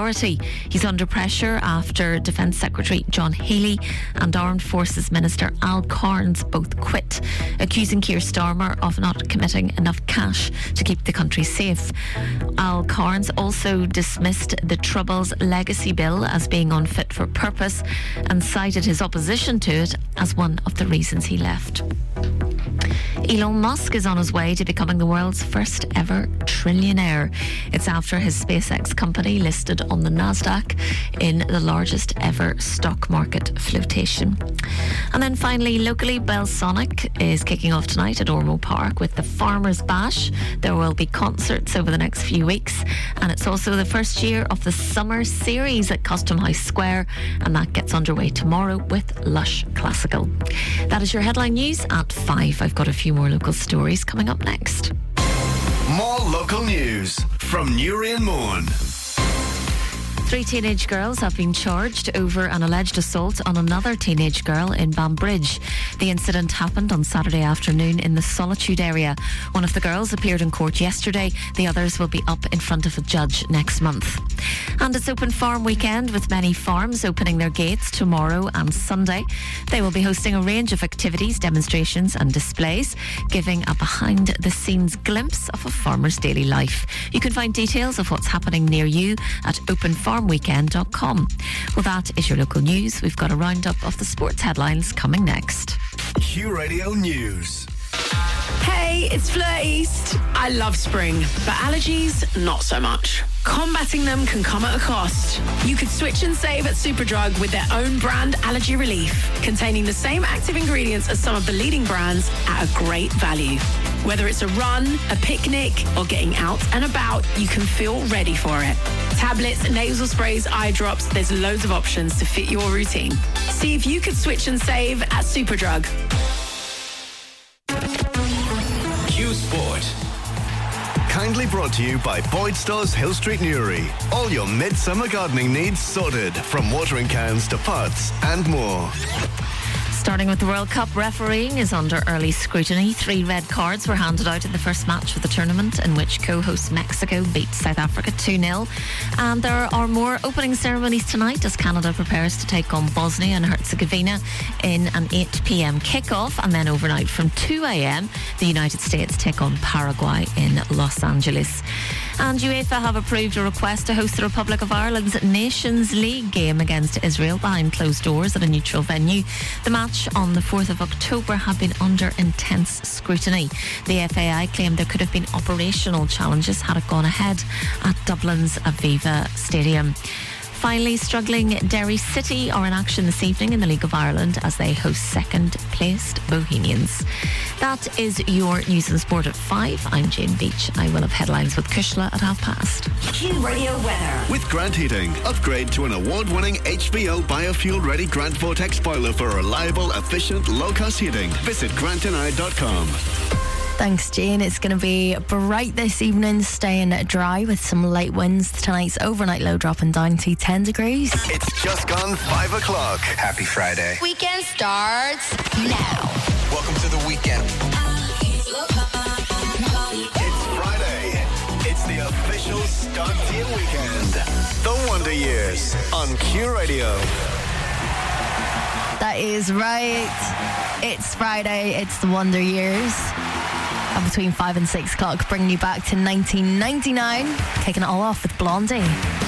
authority. He's under pressure after Defence Secretary John Healey and Armed Forces Minister Al Carnes both quit, accusing Keir Starmer of not committing enough cash to keep the country safe. Al Carnes also dismissed the Troubles Legacy Bill as being unfit for purpose and cited his opposition to it as one of the reasons he left. Elon Musk is on his way to becoming the world's first ever trillionaire. It's after his SpaceX company listed on the Nasdaq in the largest ever stock market flotation. And then finally, locally, Belsonic is kicking off tonight at Ormeau Park with the Farmers Bash. There will be concerts over the next few weeks, and it's also the first year of the Summer Series at Custom House Square, and that gets underway tomorrow with Lush Classical. That is your headline news at 5. I've got a few more local stories coming up next. More local news from Newry and Mourne. 3 teenage girls have been charged over an alleged assault on another teenage girl in Banbridge. The incident happened on Saturday afternoon in the Solitude area. One of the girls appeared in court yesterday. The others will be up in front of a judge next month. And it's Open Farm Weekend, with many farms opening their gates tomorrow and Sunday. They will be hosting a range of activities, demonstrations and displays, giving a behind-the-scenes glimpse of a farmer's daily life. You can find details of what's happening near you at openfarmweekend.com. Well, that is your local news. We've got a roundup of the sports headlines coming next. Q Radio News. Hey, it's Fleur East. I love spring, but allergies, not so much. Combating them can come at a cost. You could switch and save at Superdrug with their own brand Allergy Relief, containing the same active ingredients as some of the leading brands at a great value. Whether it's a run, a picnic, or getting out and about, you can feel ready for it. Tablets, nasal sprays, eye drops, there's loads of options to fit your routine. See if you could switch and save at Superdrug. Q Sport. Kindly brought to you by Boyd Stores Hill Street Newry. All your midsummer gardening needs sorted, from watering cans to pots and more. Starting with the World Cup, refereeing is under early scrutiny. 3 red cards were handed out in the first match of the tournament, in which co-host Mexico beat South Africa 2-0. And there are more opening ceremonies tonight as Canada prepares to take on Bosnia and Herzegovina in an 8 p.m. kickoff. And then overnight from 2 a.m, the United States take on Paraguay in Los Angeles. And UEFA have approved a request to host the Republic of Ireland's Nations League game against Israel behind closed doors at a neutral venue. The match on the 4th of October had been under intense scrutiny. The FAI claimed there could have been operational challenges had it gone ahead at Dublin's Aviva Stadium. Finally, struggling Derry City are in action this evening in the League of Ireland as they host second-placed Bohemians. That is your news and sport at 5. I'm Jane Beach. I will have headlines with Kushla at 5:30. Q Radio weather. With Grant Heating, upgrade to an award-winning HBO biofuel-ready Grant Vortex boiler for reliable, efficient, low-cost heating. Visit grantandI.com. Thanks, Jane. It's going to be bright this evening, staying dry with some light winds. Tonight's overnight low dropping down to 10 degrees. It's just gone 5 o'clock. Happy Friday. Weekend starts now. Welcome to the weekend. It's Friday. It's the official start to your weekend. The Wonder Years on Q Radio. That is right. It's Friday. It's the Wonder Years. And between 5 and 6 o'clock, bringing you back to 1999, kicking it all off with Blondie.